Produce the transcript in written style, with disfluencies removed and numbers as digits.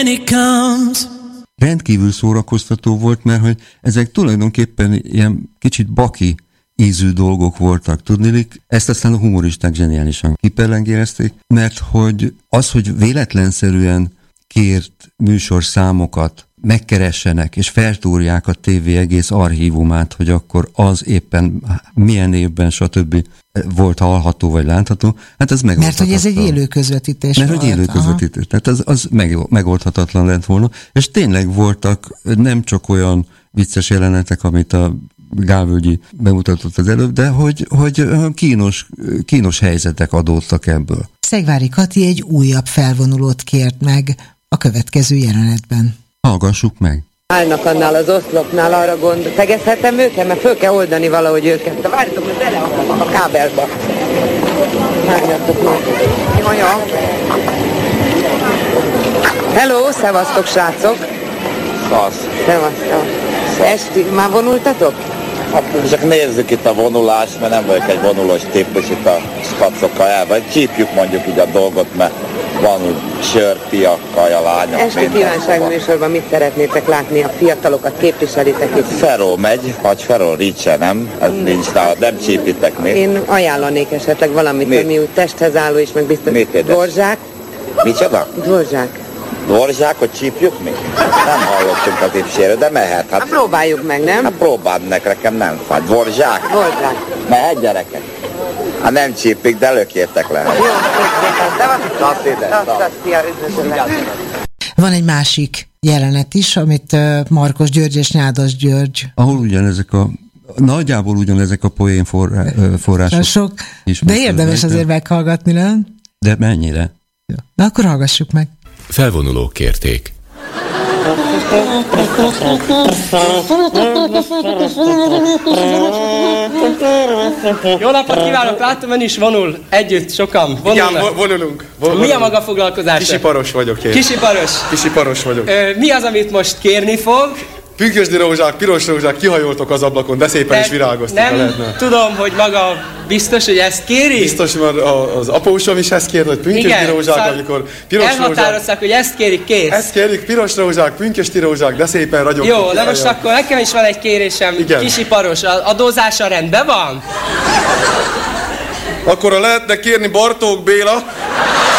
when it comes. Rendkívül szórakoztató volt, mert hogy ezek tulajdonképpen ilyen kicsit baki ízű dolgok voltak, tudnilik. Ezt aztán a humoristák zseniálisan kipellengérezték, mert hogy véletlenszerűen kért műsorszámokat megkeressenek, és feltúrják a tévé egész archívumát, hogy akkor az éppen milyen évben, stb. Volt hallható vagy látható, hát ez megoldhatatlan. Mert hogy ez egy élő közvetítés volt. Mert hogy élő közvetítés, tehát az megoldhatatlan lett volna, és tényleg voltak nem csak olyan vicces jelenetek, amit a Gálvölgyi bemutatott az előbb, de hogy kínos helyzetek adódtak ebből. Szegvári Kati egy újabb felvonulót kért meg a következő jelenetben. Hallgassuk meg. Állnak annál az oszlopnál, arra tegezhetem őket, mert föl kell oldani valahogy őket. De várjatok, hogy bele a kábelba. Várjatok meg. Anya. Hello, szevasztok srácok. Szevasztok. Esti, már vonultatok? Hát csak nézzük itt a vonulást, mert nem vagyok egy vonulós típus itt a spacokkal elve. Csípjük mondjuk így a dolgot, mert van úgy sör, pia, kaja, lányok. Esti kívánságműsorban mit szeretnétek látni? A fiatalokat képviselitek itt? Feró megy, vagy Feró Ricse, nem? Ez nincs nálad, nem csípitek még. Én ajánlanék esetleg valamit, ami úgy testhez álló és meg biztos. Dvorzsák. Micsoda? Dvorzsák. Dvorzsákot csípjük mi? Nem hallottunk a tipséről, de mehet. Hát próbáljuk meg, nem? Hát próbáld meg, nekem nem fáj. Dvorzsák? Dvorzsák. Mehet, gyerekek? Hát nem csípik, de lökjétek le. Jó, szépen. Van egy másik jelenet is, amit Markos György és Nádas György. Ahol nagyjából ugyanezek a poén források. De érdemes azért meghallgatni, nem? De mennyire? Jó. Na akkor hallgassuk meg. Felvonulók kérték. Jó napot kívánok, látom, ön is vonul együtt, sokan. Igen, vonulunk. Mi a maga foglalkozása? Kisiparos vagyok én. Kisiparos vagyok. Mi az, amit most kérni fog? Pünkösdi rózsák, piros rózsák, kihajoltok az ablakon, de szépen is virágoztok. Nem tudom, hogy maga biztos, hogy ezt kéri? Biztos, mert az apósom is ezt kér, hogy pünkösdi rózsák, amikor piros rózsák. Elhatározták, hogy ezt kérik, kész. Ezt kérik, piros rózsák, pünkösdi rózsák, de szépen ragyogtok. Jó, de most akkor nekem is van egy kérésem, kisiparos, adózása rendben van? Akkor lehetne kérni Bartók Béla.